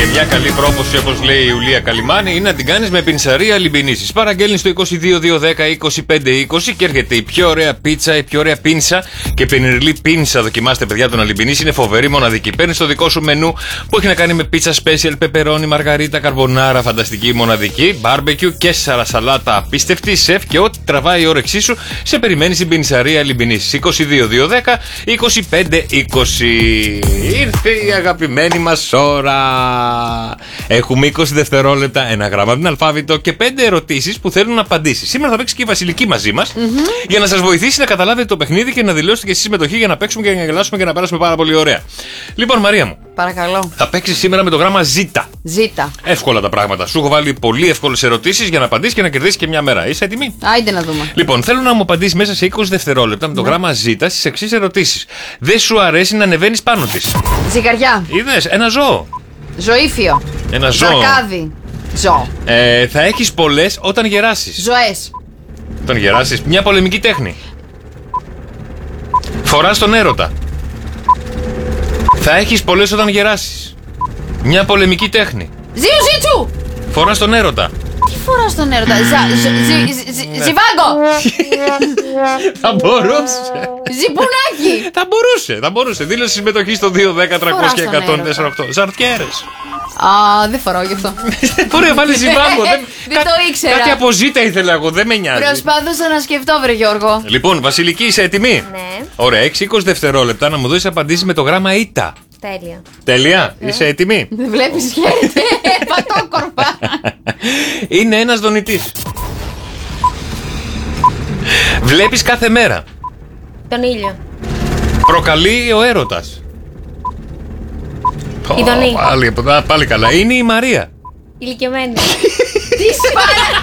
Μια καλή πρόποση, όπως λέει η Ιουλία Καλιμάνη, είναι να την κάνεις με πινσαρία Λιμπινίσης. Παραγγέλνεις το 22-210-25-20 και έρχεται η πιο ωραία πίτσα, η πιο ωραία πίνσα και πενιρλή πίνσα. Δοκιμάστε, παιδιά, τον Αλιμπινίση. Είναι φοβερή, μοναδική. Παίρνεις το δικό σου μενού που έχει να κάνει με πίτσα special, πεπερόνι, μαργαρίτα, καρμπονάρα, φανταστική, μοναδική, barbecue και σαλάτα απίστευτη, σεφ και ό,τι τραβάει η όρεξή σου. Σε περιμένει στην πινσαρία Λιμπινίσης. 22-210-25-20. Ήρθε η αγαπημένη μας ώρα. Έχουμε 20 δευτερόλεπτα, ένα γράμμα από την αλφάβητο και 5 ερωτήσεις που θέλουν να απαντήσει. Σήμερα θα παίξει και η Βασιλική μαζί μας για να σας βοηθήσει να καταλάβετε το παιχνίδι και να δηλώσετε και εσείς συμμετοχή για να παίξουμε και να γελάσουμε και να περάσουμε πάρα πολύ ωραία. Λοιπόν, Μαρία μου. Παρακαλώ. Θα παίξει σήμερα με το γράμμα Z. Εύκολα τα πράγματα. Σου έχω βάλει πολύ εύκολες ερωτήσεις για να απαντήσεις και να κερδίσεις και μια μέρα. Είσαι έτοιμη? Άιντε να δούμε. Λοιπόν, θέλω να μου απαντήσεις μέσα σε 20 δευτερόλεπτα με το γράμμα Z στις εξής ερωτήσεις. Δεν σου αρέσει να ανεβαίνεις πάνω της? Ζυγαριά. Είδες, ένα ζώο. Ζωήφιο. Ένα ζώο. Ζακάδι. Ζώο. Θα έχεις πολλές όταν γεράσεις. Ζωές. Όταν γεράσεις, μια πολεμική τέχνη. Φοράς τον έρωτα. Θα έχεις πολλές όταν γεράσεις. Μια πολεμική τέχνη. Ζιουζίτσου. Φοράς τον έρωτα. Τι φοράς τον έρωτα? Ζιβάγκο. Θα μπορούσε. Ζιπουνάκι. Θα μπορούσε. Δήλωση συμμετοχή στο 210-300-1048. Ζαρτιέρες. Α, δεν φοράω γι' αυτό. Ωραία, βάλει ζιβάγκο. Δεν το ήξερα. Κάτι από ζήτα ήθελα εγώ, δεν με νοιάζει. Προσπάθησα να σκεφτώ, βρε Γιώργο. Λοιπόν, Βασιλική, είσαι έτοιμη? Ναι. Ωραία, έχεις 20 δευτερόλεπτα να μου δώσεις απαντήσεις με το γράμμα Ήτα. Τέλεια. Τέλεια, είσαι έτοιμη? Δεν βλέπεις, χαίρεται. Πατόκορπα. Είναι ένας δονητής. Βλέπεις κάθε μέρα. Τον ήλιο. Προκαλεί ο έρωτας. Ειδονή. Πάλι καλά. Είναι η Μαρία. Ηλικιωμένη. Τι